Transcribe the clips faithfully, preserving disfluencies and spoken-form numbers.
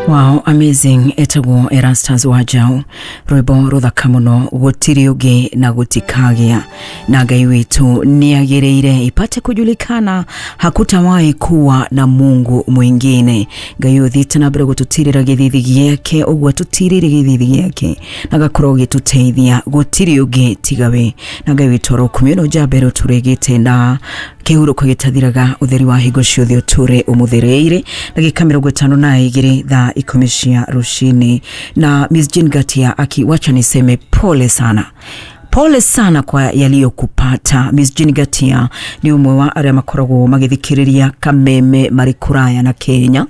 Wow, amazing. Etago Erastus Wajau. Rwebo ruthaka muno gutiri ugi na gutikagia. Na Ngai wetu niagireire ipate kujulikana, hakutawahi kuwa na Mungu mwingine. Ngai uthite na mbere gututirira githithi giake, ugwa tutirire githithi giake. Na gakorwo gituteithia gutiri ugi tigawe. Na Ngai wetu rokumino jabero turegete na kehuro gitathiraga utheri wa higo ciothe uture umuthireire. Na gikamiro gwetano na igire tha ikomishia rushini. Na Miss Jane Gatia aki wacha niseme pole sana. Pole sana kwa yaliyo kupata. Miss Jane Gatia ni umwe wa aria makorago magithikiriria Kameme Marikuraya na Kenya,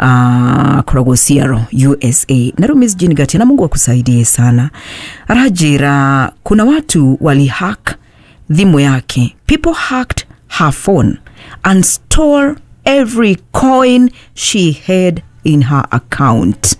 uh, korago Seattle U S A. Naro Miss Jane Gatia na Mungu akusaidie sana. Arajira kuna watu wali hack thimu yake. People hacked her phone and stole every coin she had in her account.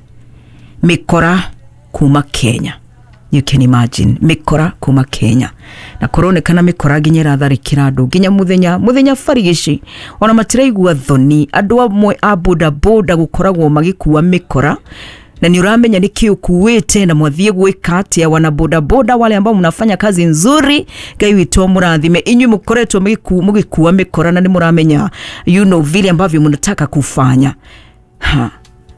Mikora kuma Kenya. You can imagine. Mikora kuma Kenya. Na korone kana mikora ginyera tharikira andu ginya muthenya muthenya farigishi ona matiraigua thoni andu amwe a boda boda gukoragwo magikuwa mikora. Na ni uramenya niki ukuwete na mwathie gwika atia wana boda boda wale ambao mnafanya kazi nzuri. Ngai wito murathime inyu mukoretwo mugikuwa mikora na ni muramenya you know vile ambavyo mnataka kufanya. Ha.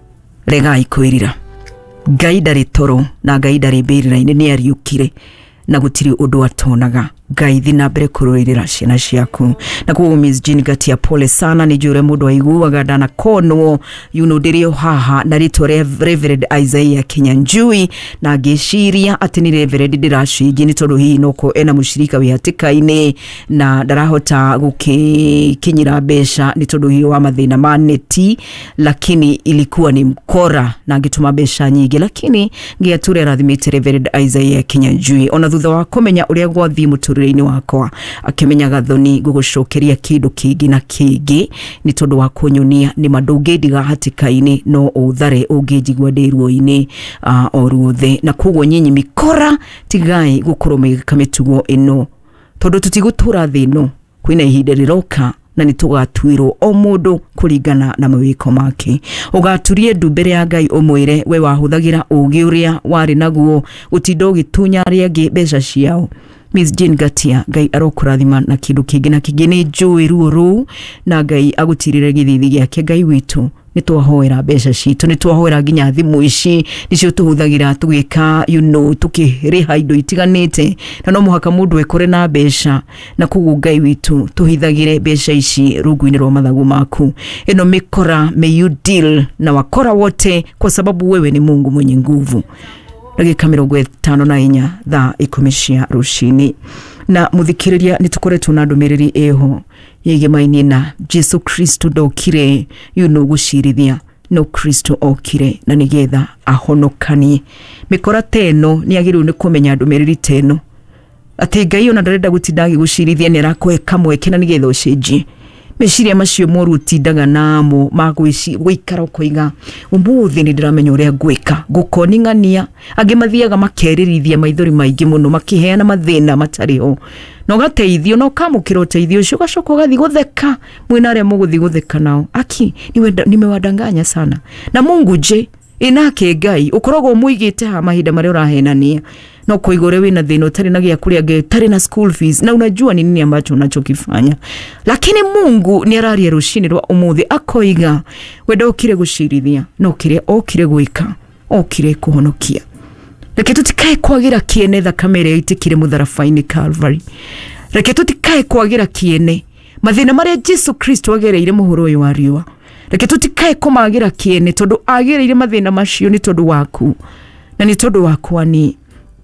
Rega ikwirira. Ngai ndari toro na Ngai ndari mbirira ine ni ariukire na gutiri undu atonaga. Ngai thina mbere kuruirira ciana ciaku. Na kuo Miss Jane Gatia pole sana ni jure mundu aiguaga ndana konwo you know ndirio haha na rito Reverend Isaiah Kinyanjui na giciria ati ni Reverend Dirashiji ni tondu hi noko ena mushirika wihatikaine na darahota gukikinyira besha ni tondu hi wa mathina maneti, lakini ilikuwa ni mkora na ngituma besha nyingi, lakini ngiature rathimite Reverend Isaiah Kinyanjui ona thutha wa kumenya uria gwathi muturi ini wakwa akimenya gathoni gugucokeria kindu kingi na kingi ni tondu wa kunyonia ni madungidiga hatikaini no uthare ungijigwa ndiruo-ini uh, oruothe. Na kugo nyinyi mikora tigai gukurumika mitugo ino tondu tutigutura thino kwina ihinda riroka na nitugatuirwo o mundu kuringana na mawiko make. Ugaturie ndu mbere ya Ngai umwire we wahuthagira ugi uria wari naguo utindo gitunya ria ngi besha ciao. Miss Jane Gatia Ngai arokurathima na kindu kingi na kingi ni njui ruo ru na Ngai agutirire githithi giake. Ngai witu nitwahoera besha citu nitwahoera ginya thimu ici nicio tuhuthagira tugika you know tukiriha indo itiganite na no muhaka mundu ekore na besha na kugu Ngai witu tuhithagire besha ici rungu-ini rwa mathagu maku. Eno mikora may you deal na wakora wote kwa sababu wewe ni Mungu mwenye nguvu. Ndagika mirongo itano na inya tha ikomishia rushini. Na muthikiriria nitukoretwo na ndumiriri eho yegemaini na Jesu Kristo ndokire you know gucirithia no Kristo okire na nigetha ahonokanie. Mikora teno ni agiru ni kumenya ndumiriri teno ati Ngai ona ndarenda gutindagi gucirithia ni arakwe kamwe kena nigetha ucenjie meciria macio moru tindaga namo magwici gwikara koiga umuthi ni ndiramenya uria gwika gukoningania angi mathiaga makeririthia maithori maingi muno makiheana mathina matariho no gateithio no kamukira uteithio ucio gacoka gathi gutheka mwina aria muguthi gutheka nao aki niwe nimewadanganya sana na Mungu je inake Ngai ukorogo muigite ha mahinda mari urahenania no kuigore wina thino tari na gia kuria ge tari na school fees na unajua ni nini ambacho unachokifanya, lakini Mungu ni araria rushini rwa umuthi akoiga wenda ukire gucirithia no kire okire gwika okire kuhonokia. Reke tutikae kwagira kiene thakame ria itikire mutharafa-ini Calvary. Reke tutikae kwagira kiene mathina maria Jesu Kristo agereire muhuro uyu wa riwa. Reke tutikae kumagira kiene tondu agereire mathina macio ni tondu waku na ni tondu wakwa ni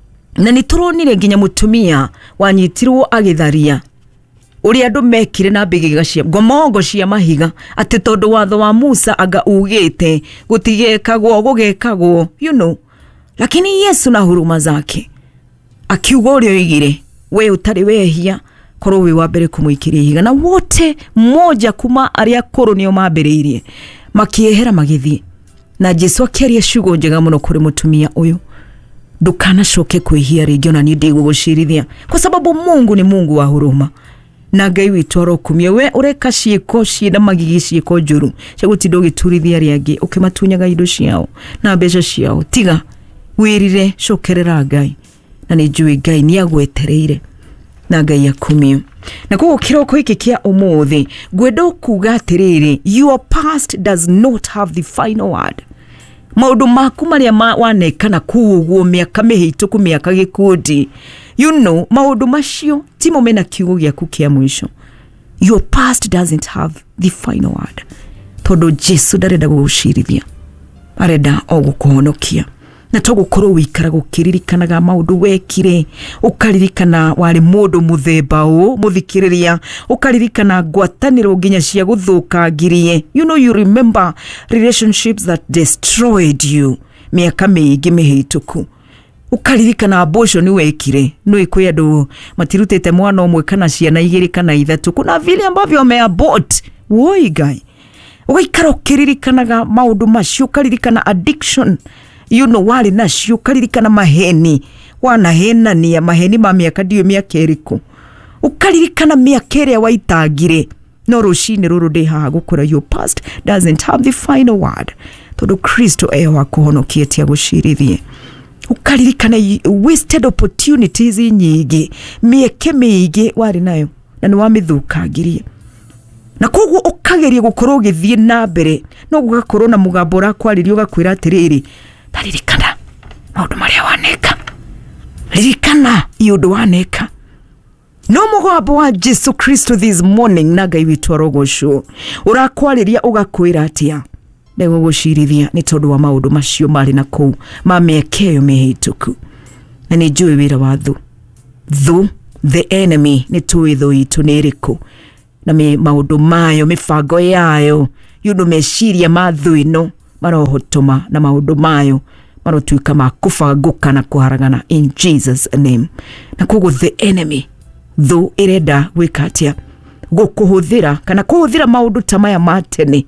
na nituronire nginya mutumia wanyitirwo agitharia uri andu mekire na bigiga cia ngomongo cia mahiga ati tondu watho wa Musa anga ugite gutigekagwo gugekagwo you know, lakini Yesu na huruma zake akiuga urio igire we utari wehia korwo we wa mbere kumuikiria higa na wote mmoja kuma aria koro nio mambiriirie makiehera magithie na Jesu akiaria ciugo njega muno kuri mutumia uyu ndukana coke kwihia ringi ona ni ndigugucirithia kwa sababu Mungu ni Mungu wa huruma na Ngai witũ arokumia. We ureka ciĩko ciĩna magigi ciĩko njũru cia gũtinda ũgĩturithia arĩa angĩ ũkĩmatunyaga indo ciao na mbeca ciao. Tiga wĩrire cokerera Ngai, na nĩ njũĩ Ngai nĩ agwetereire na Ngai akumia. Na koguo kiroko gĩkĩ kĩa ũmũthĩ ngwenda kuuga atĩrĩrĩ, your past does not have the final word. Maũndũ maku marĩa wanekana kuuguo mĩaka mĩhĩtũku mĩaka gĩkundi, you know, maũndũ macio timo mena kiugo gĩaku kĩa mũico. Your past doesn't have the final word. Tondũ Jesu ndarenda gũgũcirithia, arenda o gũkũhonokia. Na to gũkorwo wĩikara gũkĩririkanaga maũndũ wekire, ũkaririkana warĩ mũndũ mũthemba ũũ, mũthikĩrĩria, ũkaririkana ngwatanĩro nginya cia gũthũkangirie. You know, you remember relationships that destroyed you mĩaka mĩingĩ mĩhĩtũku. Ukaririkana abortion ni wekire, no ikuya do matirutete mwana omwe kana ciana igiri kana ithatu, kuna vile ambavyo ameabort. Woi guy, ugaikara ukiririkanaga maundu macio, ukaririkana addiction, you know, wali nacio, ukaririkana maheni, wana hena ni ya maheni ma miaka ndiyo miaka iriku, ukaririkana miaka ĩrĩa waitagire. No rushini ruru de haha gukora, your past doesn't have the final word. Todo Kristo ewa kuhonokia tia gushirithie. Ukaririkana wasted opportunities nyingi, mieke miingi wari nayo na niwamithukangirie. Na koguo ukageria gukorwo ugithie na mbere, no gugakorwo na mugambo rakwaririo gakwira atiriri, taririkana maundu maria waneka, ririkana iundu waneka. No mugambo wa Jesu Kristo this morning na Ngai witũ arogocwo urakwariria ugakwira atia, nego gushirithia ni tondu wa maundu macio mari na kou ma mĩeke mĩhĩtũku. Na nĩ njũĩ wĩra wa thu thu the enemy ni tuĩ thu itu nĩ ĩrĩkũ, na maundu mayo mifango yayo yuno meciria ma thu ĩno marohotoma, na maundu mayo marotuĩka ma kũbangũka na kũharagana in Jesus name. Na koguo the enemy thu ĩrenda gwĩka atĩa, gũkũhũthĩra kana kũhũthĩra maundu ta maya ma tene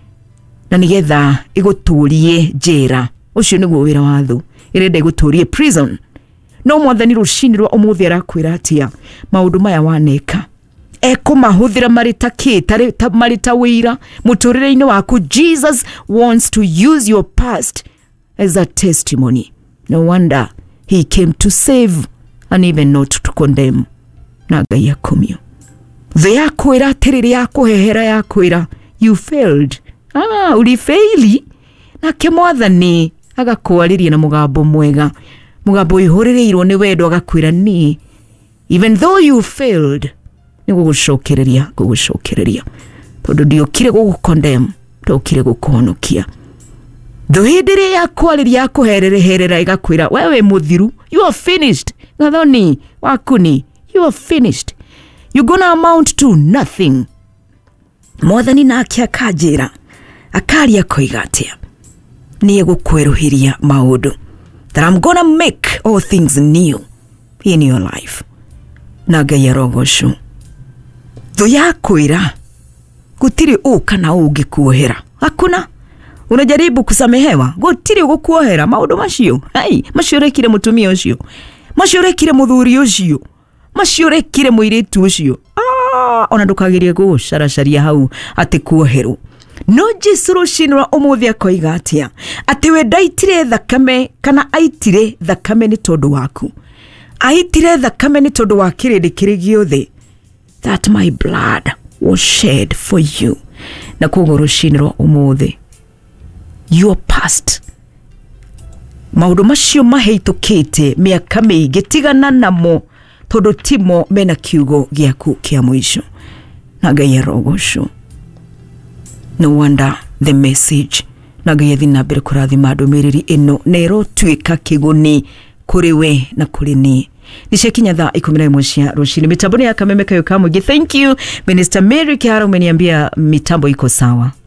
na nigetha iguturie njera. Ucio niguo wira wa thu, irenda iguturie prison. No mwathani rushini rwa umuthi arakwira atia, maundu maya waneka eko mahuthira marita kitare marita wira muturire-ini waku. Jesus wants to use your past as a testimony. No wonder he came to save and even not to condemn. Na Ngai akumio the yakwira atiriri yakuhehera yakwira you failed. Ah, ulifaili na kemwathani agakwariria na mugambo mwega, mugambo ihuririrwo ni wendo agakwira ni even though you failed ni gugucokereria gugucokereria tondu ndiokire gugukondem, ndokire gukuhonokia. Thuhindiri yakwariria yakuherere herera igakwira wewe muthiru, you are finished. Gathoni wakuni, you are finished, you gonna amount to nothing. Mwathani nake akajira akaria koiga atia, ni egukweruhiria maudu, that I'm gonna make all things new in your life. Na Ngai arogocwo thu yakwira gutiri uka na ungikuohera. Hakuna unajaribu kusamehewa, gutiri ugukuohera maudu macio. Hai maciorekire mutumia ucio, maciorekire muthuri ucio, maciorekire muiritu ucio. Ah, ona ndukagirie gucaracaria hau ati kuoheru. No Jesu rushinwa umuthi akoiga atia, ati we ndaitire thakame kana aitire thakame ni tondu waku, aitire thakame ni tondu wa kirindi kiri giothe, that my blood was shed for you. Na koguo rushinwa umuthi, your past, maundu macio maheitukite miaka miingi tigana namo, tondu timo mena kiugo giaku kia mwisho. Na Ngai arogocwo. No wonder the message na Ngai athi na mbere kurathima ndumiriri ino na irotuika kiguni kuri we na kuri ni. Nishakinya thaa ikumi na ĩmwe cia rushini. Mitambo ya Kameme Kayo Kamugi. Thank you Minister Mary Kiaro, umeniambia mitambo iko sawa.